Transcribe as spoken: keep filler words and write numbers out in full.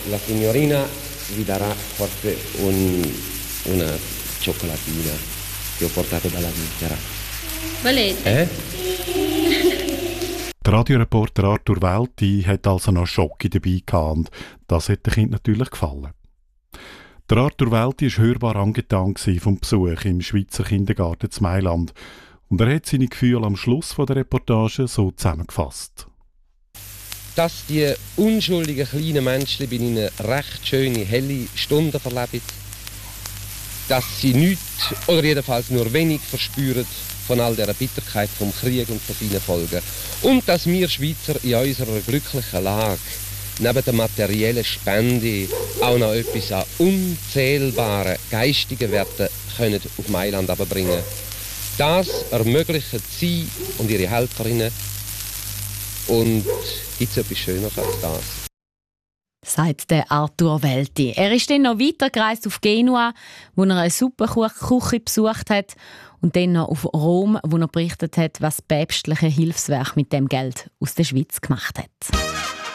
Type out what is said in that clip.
La signorina vi darà forse un, una cioccolatina che ho portato dalla Svizzera. Volete? Eh? Der Radioreporter Arthur Welti hat also noch Schocke dabei gehabt und das hat dem Kind natürlich gefallen. Der Arthur Welti war hörbar angetan vom Besuch im Schweizer Kindergarten zu Mailand und er hat seine Gefühle am Schluss der Reportage so zusammengefasst. Dass die unschuldigen kleinen Menschen bei ihnen recht schöne, helle Stunden verleben, dass sie nichts oder jedenfalls nur wenig verspüren von all dieser Bitterkeit vom Krieg und von seinen Folgen. Und dass wir Schweizer in unserer glücklichen Lage neben der materiellen Spende auch noch etwas an unzählbaren geistigen Werten können auf Mailand abbringen. Das ermöglichen sie und ihre Helferinnen. Und gibt es etwas Schöneres als das? Sagt der Arthur Welti. Er ist dann noch weitergereist auf Genua, wo er eine Suppenküche besucht hat, und dann noch auf Rom, wo er berichtet hat, was das päpstliche Hilfswerk mit dem Geld aus der Schweiz gemacht hat.